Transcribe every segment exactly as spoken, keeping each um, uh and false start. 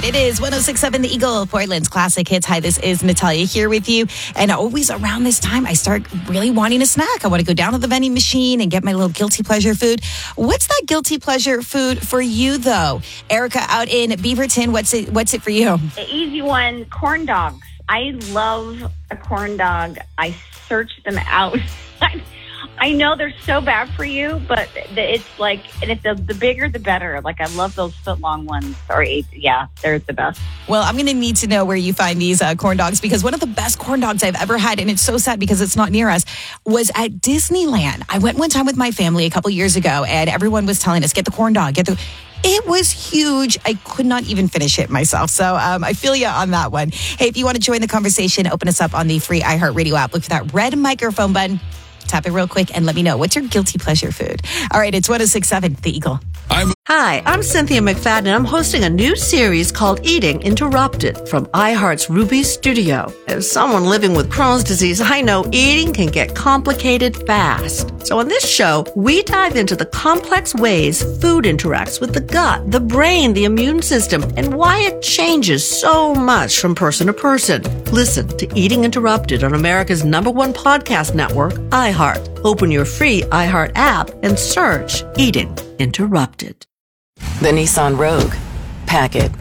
right, it is one oh six point seven The Eagle, Portland's classic hits. Hi, this is Natalia here with you. And always around this time, I start really wanting a snack. I want to go down to the vending machine and get my little guilty pleasure food. What's that guilty pleasure food for you, though? Erica out in Beaverton, what's it, what's it for you? The easy one, corn dogs. I love a corn dog. I search them out. I know they're so bad for you, but it's like, and if the, the bigger, the better. Like, I love those foot-long ones. Or eight, yeah, they're the best. Well, I'm going to need to know where you find these uh, corn dogs, because one of the best corn dogs I've ever had, and it's so sad because it's not near us, was at Disneyland. I went one time with my family a couple years ago, and everyone was telling us, get the corn dog, get the... It was huge. I could not even finish it myself. So um, I feel you on that one. Hey, if you want to join the conversation, open us up on the free iHeartRadio app. Look for that red microphone button. Tap it real quick and let me know. What's your guilty pleasure food? All right, it's one oh six point seven The Eagle. I'm- Hi, I'm Cynthia McFadden, and I'm hosting a new series called Eating Interrupted from iHeart's Ruby Studio. As someone living with Crohn's disease, I know eating can get complicated fast. So on this show, we dive into the complex ways food interacts with the gut, the brain, the immune system, and why it changes so much from person to person. Listen to Eating Interrupted on America's number one podcast network, iHeart. Open your free iHeart app and search Eating Interrupted. The Nissan Rogue. Pack it.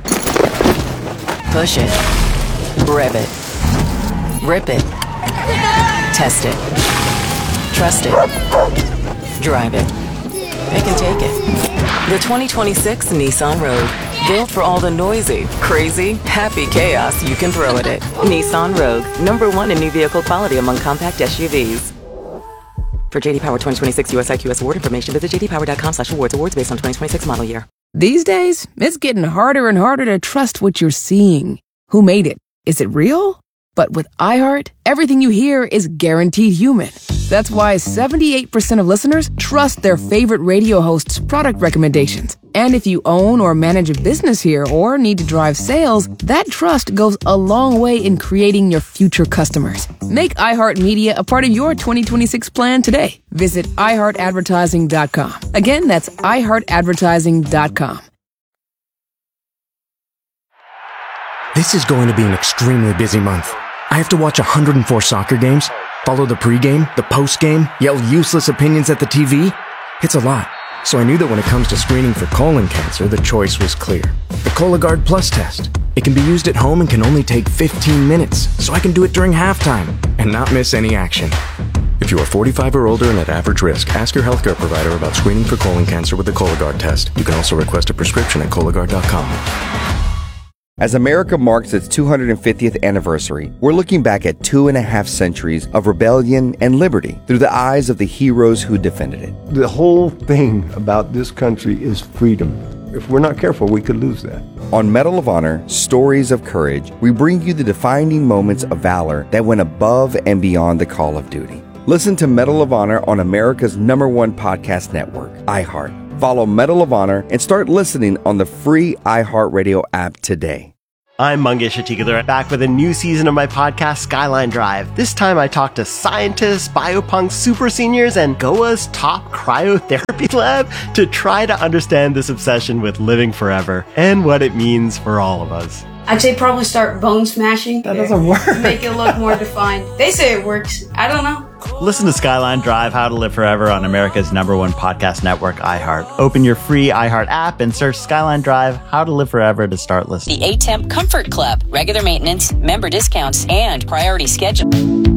Push it. Rev it. Rip it. Test it. Trust it. Drive it. Pick and take it. The twenty twenty-six Nissan Rogue. Built for all the noisy, crazy, happy chaos you can throw at it. Nissan Rogue. Number one in new vehicle quality among compact S U Vs. For J D Power twenty twenty-six U S I Q S award information, visit j d power dot com slash awards. Awards based on twenty twenty-six model year. These days, it's getting harder and harder to trust what you're seeing. Who made it? Is it real? But with iHeart, everything you hear is guaranteed human. That's why seventy-eight percent of listeners trust their favorite radio host's product recommendations. And if you own or manage a business here or need to drive sales, that trust goes a long way in creating your future customers. Make iHeartMedia a part of your twenty twenty-six plan today. Visit i heart advertising dot com. Again, that's i heart advertising dot com. This is going to be an extremely busy month. I have to watch one hundred four soccer games, follow the pregame, the postgame, yell useless opinions at the T V. It's a lot. So I knew that when it comes to screening for colon cancer, the choice was clear. The Cologuard Plus test. It can be used at home and can only take fifteen minutes, so I can do it during halftime and not miss any action. If you are forty-five or older and at average risk, ask your healthcare provider about screening for colon cancer with the Cologuard test. You can also request a prescription at Cologuard dot com. As America marks its two hundred fiftieth anniversary, we're looking back at two and a half centuries of rebellion and liberty through the eyes of the heroes who defended it. The whole thing about this country is freedom. If we're not careful, we could lose that. On Medal of Honor, Stories of Courage, we bring you the defining moments of valor that went above and beyond the call of duty. Listen to Medal of Honor on America's number one podcast network, iHeart. Follow Medal of Honor and start listening on the free iHeartRadio app today. I'm Mangesh Atikadar, back with a new season of my podcast, Skyline Drive. This time I talk to scientists, biopunks, super seniors, and G O A's top cryotherapy lab to try to understand this obsession with living forever and what it means for all of us. I'd say probably start bone smashing. That doesn't work. Make it look more defined. They say it works. I don't know. Listen to Skyline Drive, How to Live Forever on America's number one podcast network, iHeart. Open your free iHeart app and search Skyline Drive, How to Live Forever to start listening. The A Temp Comfort Club. Regular maintenance, member discounts, and priority schedule.